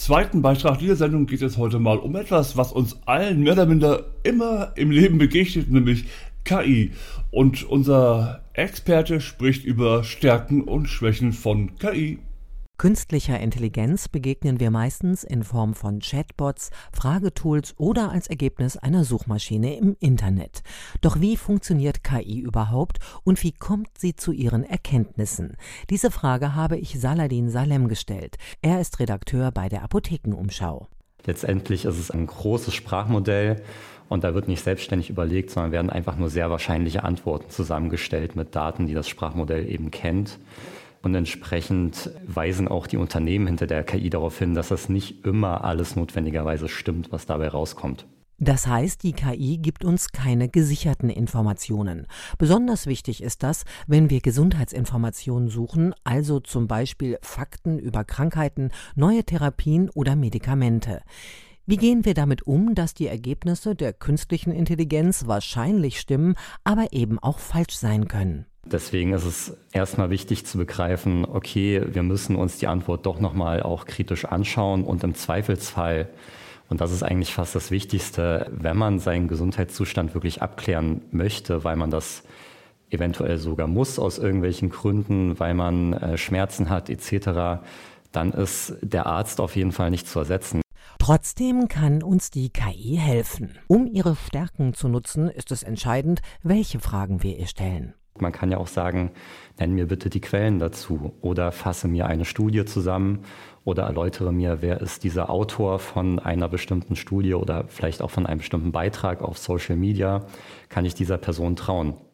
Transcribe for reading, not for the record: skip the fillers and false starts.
zweiten Beitrag dieser Sendung geht es heute mal um etwas, was uns allen mehr oder minder immer im Leben begegnet, nämlich KI. Und unser Experte spricht über Stärken und Schwächen von KI. Künstlicher Intelligenz begegnen wir meistens in Form von Chatbots, Fragetools oder als Ergebnis einer Suchmaschine im Internet. Doch wie funktioniert KI überhaupt und wie kommt sie zu ihren Erkenntnissen? Diese Frage habe ich Saladin Salem gestellt. Er ist Redakteur bei der Apothekenumschau. Letztendlich ist es ein großes Sprachmodell und da wird nicht selbstständig überlegt, sondern werden einfach nur sehr wahrscheinliche Antworten zusammengestellt mit Daten, die das Sprachmodell eben kennt. Und entsprechend weisen auch die Unternehmen hinter der KI darauf hin, dass das nicht immer alles notwendigerweise stimmt, was dabei rauskommt. Das heißt, die KI gibt uns keine gesicherten Informationen. Besonders wichtig ist das, wenn wir Gesundheitsinformationen suchen, also zum Beispiel Fakten über Krankheiten, neue Therapien oder Medikamente. Wie gehen wir damit um, dass die Ergebnisse der künstlichen Intelligenz wahrscheinlich stimmen, aber eben auch falsch sein können? Deswegen ist es erstmal wichtig zu begreifen, okay, wir müssen uns die Antwort doch nochmal auch kritisch anschauen und im Zweifelsfall, und das ist eigentlich fast das Wichtigste, wenn man seinen Gesundheitszustand wirklich abklären möchte, weil man das eventuell sogar muss aus irgendwelchen Gründen, weil man Schmerzen hat etc., dann ist der Arzt auf jeden Fall nicht zu ersetzen. Trotzdem kann uns die KI helfen. Um ihre Stärken zu nutzen, ist es entscheidend, welche Fragen wir ihr stellen. Man kann ja auch sagen, nenn mir bitte die Quellen dazu oder fasse mir eine Studie zusammen oder erläutere mir, wer ist dieser Autor von einer bestimmten Studie oder vielleicht auch von einem bestimmten Beitrag auf Social Media. Kann ich dieser Person trauen?